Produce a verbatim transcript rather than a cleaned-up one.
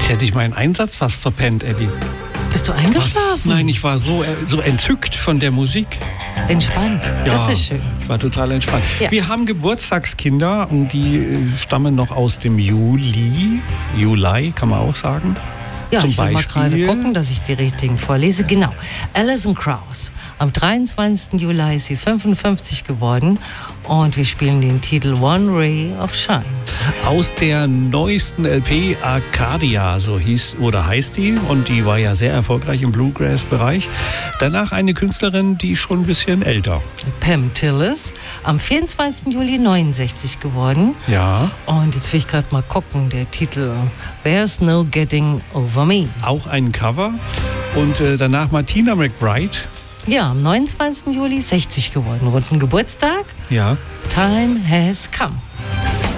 Jetzt hätte ich meinen Einsatz fast verpennt, Eddie. Bist du eingeschlafen? Nein, ich war so, so entzückt von der Musik. Entspannt, Ja, das ist schön. Ich war total entspannt. Ja. Wir haben Geburtstagskinder und die äh, stammen noch aus dem Juli. Juli, kann man auch sagen. Ja, Zum ich will Beispiel, mal gerade gucken, dass ich die richtigen vorlese. Genau, Alison Krauss. Am dreiundzwanzigsten Juli ist sie fünfundfünfzig geworden und wir spielen den Titel One Ray of Shine. Aus der neuesten L P Arcadia, so hieß oder heißt die, und die war ja sehr erfolgreich im Bluegrass-Bereich. Danach eine Künstlerin, die schon ein bisschen älter. Pam Tillis, am vierundzwanzigsten Juli neunundsechzig geworden. Ja. Und jetzt will ich gerade mal gucken, der Titel There's No Getting Over Me. Auch ein Cover. Und äh, danach Martina McBride. Ja, am neunundzwanzigsten Juli sechzig geworden. Runden Geburtstag. Ja. Time has come.